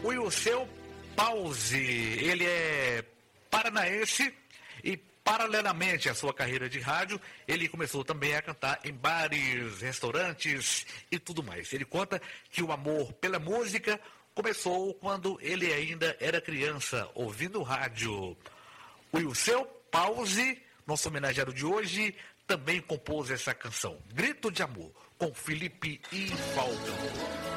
O Wilceu Pause, ele é paranaense e, paralelamente à sua carreira de rádio, ele começou também a cantar em bares, restaurantes e tudo mais. Ele conta que o amor pela música começou quando ele ainda era criança, ouvindo rádio. O Wilceu Pause, nosso homenageado de hoje, também compôs essa canção, Grito de Amor, com Felipe e Falcão.